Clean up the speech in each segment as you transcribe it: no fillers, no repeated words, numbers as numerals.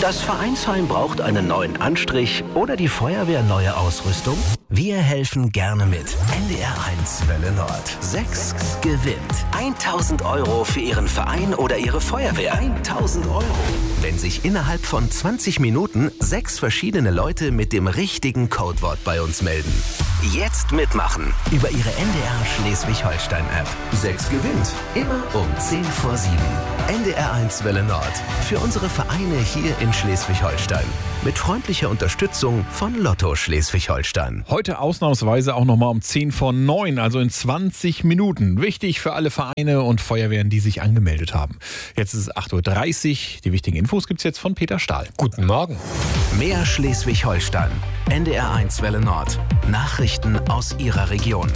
Das Vereinsheim braucht einen neuen Anstrich oder die Feuerwehr neue Ausrüstung? Wir helfen gerne mit. NDR1 Welle Nord. 6 gewinnt. 1.000 € für Ihren Verein oder Ihre Feuerwehr. 1.000 €. Wenn sich innerhalb von 20 Minuten 6 verschiedene Leute mit dem richtigen Codewort bei uns melden. Jetzt mitmachen über Ihre NDR Schleswig-Holstein-App. 6 gewinnt. Immer um 10 vor 7. NDR1 Welle Nord. Für unsere Vereine hier in Schleswig-Holstein. Mit freundlicher Unterstützung von Lotto Schleswig-Holstein. Heute ausnahmsweise auch nochmal um 10 vor 9, also in 20 Minuten. Wichtig für alle Vereine und Feuerwehren, die sich angemeldet haben. Jetzt ist es 8.30 Uhr. Die wichtigen Infos gibt es jetzt von Peter Stahl. Guten Morgen. Mehr Schleswig-Holstein. NDR1 Welle Nord. Nachrichten aus Ihrer Region.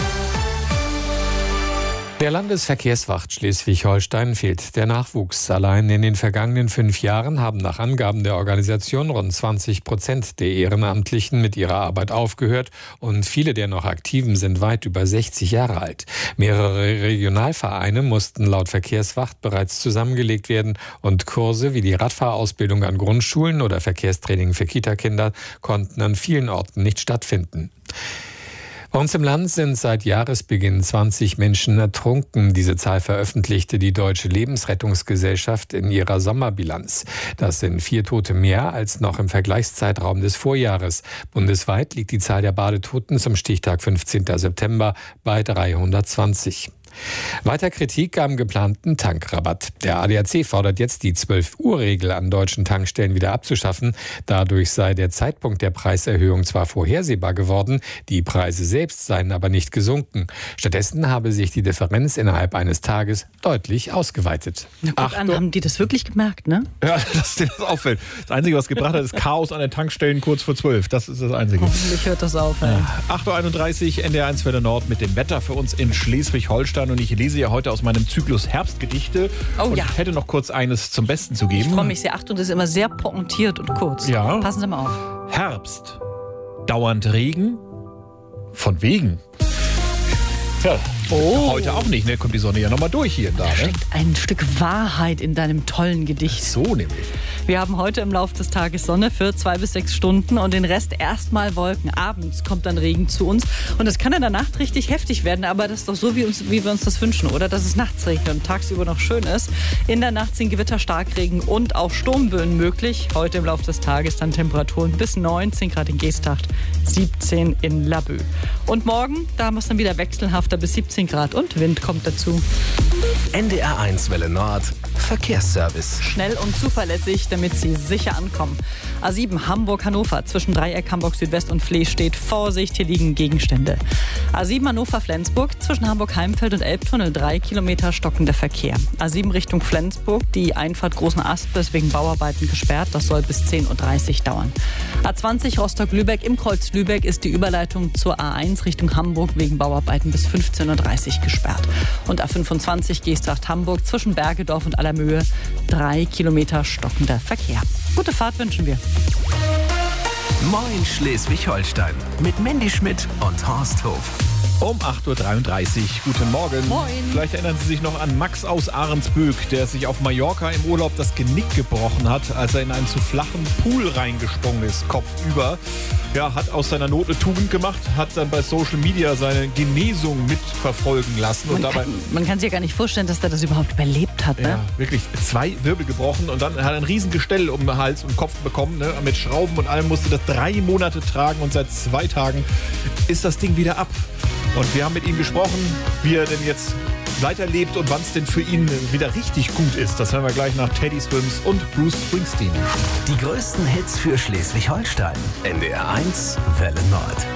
Der Landesverkehrswacht Schleswig-Holstein fehlt der Nachwuchs. Allein in den vergangenen 5 Jahren haben nach Angaben der Organisation rund 20% der Ehrenamtlichen mit ihrer Arbeit aufgehört und viele der noch Aktiven sind weit über 60 Jahre alt. Mehrere Regionalvereine mussten laut Verkehrswacht bereits zusammengelegt werden und Kurse wie die Radfahrausbildung an Grundschulen oder Verkehrstraining für Kita-Kinder konnten an vielen Orten nicht stattfinden. Bei uns im Land sind seit Jahresbeginn 20 Menschen ertrunken. Diese Zahl veröffentlichte die Deutsche Lebensrettungsgesellschaft in ihrer Sommerbilanz. Das sind 4 Tote mehr als noch im Vergleichszeitraum des Vorjahres. Bundesweit liegt die Zahl der Badetoten zum Stichtag 15. September bei 320. Weiter Kritik am geplanten Tankrabatt. Der ADAC fordert jetzt, die 12-Uhr-Regel an deutschen Tankstellen wieder abzuschaffen. Dadurch sei der Zeitpunkt der Preiserhöhung zwar vorhersehbar geworden, die Preise selbst seien aber nicht gesunken. Stattdessen habe sich die Differenz innerhalb eines Tages deutlich ausgeweitet. Na gut, haben die das wirklich gemerkt, ne? Ja, dass dir das auffällt. Das Einzige, was gebracht hat, ist Chaos an den Tankstellen kurz vor 12. Das ist das Einzige. Hoffentlich hört das auf. Ja. 8.31 Uhr, NDR1 Welle Nord mit dem Wetter für uns in Schleswig-Holstein. Und ich lese ja heute aus meinem Zyklus Herbstgedichte. Oh, und ja. ich hätte noch kurz eines zum Besten zu geben. Ich freue mich sehr. Achtung, das ist immer sehr pointiert und kurz. Ja. Passen Sie mal auf. Herbst. Dauernd Regen. Von wegen. Ja, heute auch nicht, ne? Kommt die Sonne ja nochmal durch hier und da, Da ne? steckt ein Stück Wahrheit in deinem tollen Gedicht. So nämlich. Wir haben heute im Laufe des Tages Sonne für 2 bis 6 Stunden und den Rest erstmal Wolken. Abends kommt dann Regen zu uns und es kann in der Nacht richtig heftig werden, aber das ist doch so, wie wir uns das wünschen, oder? Dass es nachts regnet und tagsüber noch schön ist. In der Nacht sind Gewitter, Starkregen und auch Sturmböen möglich. Heute im Laufe des Tages dann Temperaturen bis 19 Grad in Geesthacht, 17 in Laboe. Und morgen, da haben wir es dann wieder wechselhafter bis 17 Grad und Wind kommt dazu. NDR1 Welle Nord. Verkehrsservice. Schnell und zuverlässig, damit Sie sicher ankommen. A7 Hamburg-Hannover zwischen Dreieck Hamburg Südwest und Fleh steht Vorsicht, hier liegen Gegenstände. A7 Hannover-Flensburg zwischen Hamburg-Heimfeld und Elbtunnel 3 Kilometer stockender Verkehr. A7 Richtung Flensburg, die Einfahrt Großen Aspes wegen Bauarbeiten gesperrt. Das soll bis 10.30 Uhr dauern. A20 Rostock-Lübeck im Kreuz Lübeck ist die Überleitung zur A1 Richtung Hamburg wegen Bauarbeiten bis 15.30 Uhr gesperrt. Und A25 Geesthacht-Hamburg zwischen Bergedorf und Allermöhe 3 Kilometer stockender Verkehr. Gute Fahrt wünschen wir. Moin Schleswig-Holstein. Mit Mandy Schmidt und Horst Hof. Um 8.33 Uhr. Guten Morgen. Moin. Vielleicht erinnern Sie sich noch an Max aus Ahrensböck, der sich auf Mallorca im Urlaub das Genick gebrochen hat, als er in einen zu flachen Pool reingesprungen ist, kopfüber. Ja, hat aus seiner Not eine Tugend gemacht, hat dann bei Social Media seine Genesung mitverfolgen lassen. Man kann sich ja gar nicht vorstellen, dass der das überhaupt überlebt hat. Ne? Ja, wirklich 2 Wirbel gebrochen und dann hat er ein riesen Gestell um den Hals und Kopf bekommen, ne? Mit Schrauben und allem, musste das 3 Monate tragen und seit 2 Tagen ist das Ding wieder ab. Und wir haben mit ihm gesprochen, wie er denn jetzt weiterlebt und wann es denn für ihn wieder richtig gut ist. Das hören wir gleich nach Teddy Swims und Bruce Springsteen. Die größten Hits für Schleswig-Holstein. NDR1 Welle Nord.